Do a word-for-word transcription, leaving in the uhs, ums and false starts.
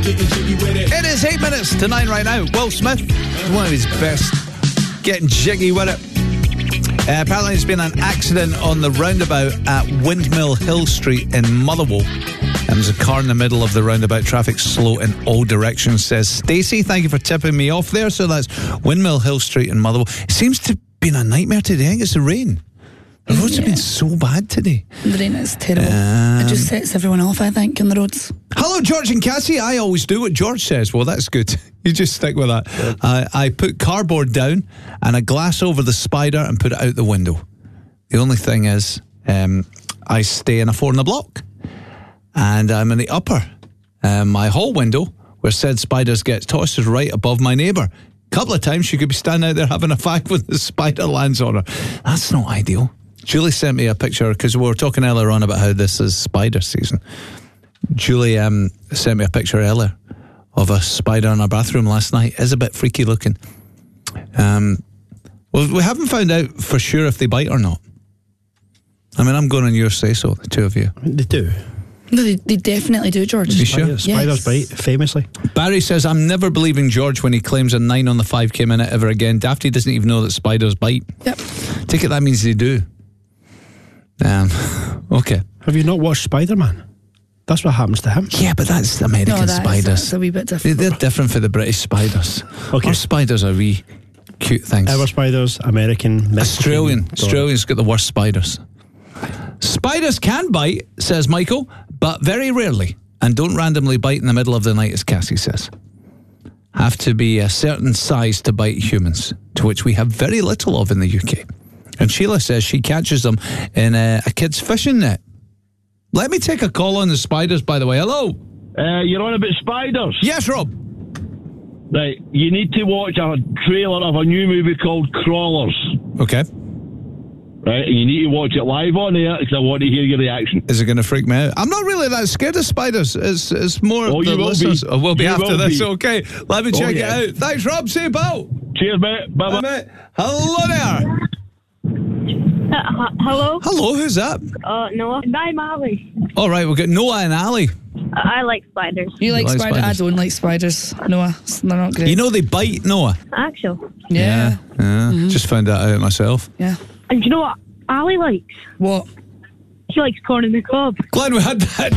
It is eight minutes to nine right now. Will Smith, one of his best, getting jiggy with it. Uh, apparently there's been an accident on the roundabout at Windmill Hill Street in Motherwell. And there's a car in the middle of the roundabout. Traffic slow in all directions, says Stacey. Thank you for tipping me off there. So that's Windmill Hill Street in Motherwell. It seems to have been a nightmare today. I think it's the rain. The roads yeah. have been so bad today. The rain is terrible. Um, it just sets everyone off, I think, on the roads. Hello, George and Cassie. I always do what George says. Well, that's good. You just stick with that. Yeah. I, I put cardboard down and a glass over the spider and put it out the window. The only thing is, um, I stay in a four in the block. And I'm in the upper. Um, my hall window, where said spiders gets tossed, is right above my neighbour. A couple of times she could be standing out there having a fag when the spider lands on her. That's not ideal. Julie sent me a picture, because we were talking earlier on about how this is spider season. Julie um, sent me a picture earlier of a spider in our bathroom last night. It is a bit freaky looking. Um, well, we haven't found out for sure if they bite or not. I mean, I'm going on your say-so, the two of you. They do. No, they, they definitely do, George. Are you sure? Spiders, spiders yes. bite, famously. Barry says, I'm never believing George when he claims a nine on the five K minute ever again. Dafty doesn't even know that spiders bite. Yep. Take it that means they do. Um, okay. Have you not watched Spider-Man? That's what happens to him. Yeah, but that's American no, that spiders. Is, that's a wee bit different. They're different for the British spiders. Okay. Our spiders are wee cute things. Our spiders, American, Mexican, Australian. Australians got the worst spiders. Spiders can bite, says Michael, but very rarely, and don't randomly bite in the middle of the night, as Cassie says. Have to be a certain size to bite humans, to which we have very little of in the U K. And Sheila says she catches them in a, a kid's fishing net. Let me take a call on the spiders, by the way. Hello. Uh, you're on about spiders? Yes, Rob. Right, you need to watch a trailer of a new movie called Crawlers. Okay. Right, and you need to watch it live on air because I want to hear your reaction. Is it going to freak me out? I'm not really that scared of spiders. It's, it's more oh, the you will listeners. be. Oh, we'll be you after this. Be. Okay, let me oh, check yeah. it out. Thanks, Rob. See you, pal. Cheers, mate. Bye-bye. Bye, mate. Hello there. Uh, hello? Hello, who's that? Uh, Noah. I'm Ali. All right, we've got Noah and Ali. I like spiders. You like, like spiders? spiders? I don't like spiders, Noah. They're not great. You know they bite, Noah? Actually. Yeah. Yeah. yeah. Mm-hmm. Just found that out myself. Yeah. And do you know what Ali likes? What? He likes corn in the cob. Glad we had that